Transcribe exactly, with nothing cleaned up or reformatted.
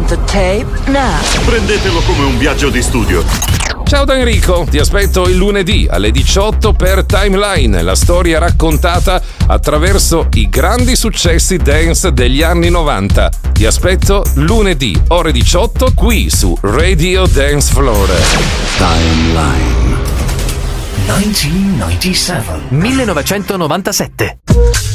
want the tape? Now. Prendetelo come un viaggio di studio. Ciao da Enrico, ti aspetto il lunedì alle diciotto per Timeline, la storia raccontata attraverso i grandi successi dance degli anni novanta. Ti aspetto lunedì ore diciotto qui su Radio Dance Floor. Timeline millenovecentonovantasette.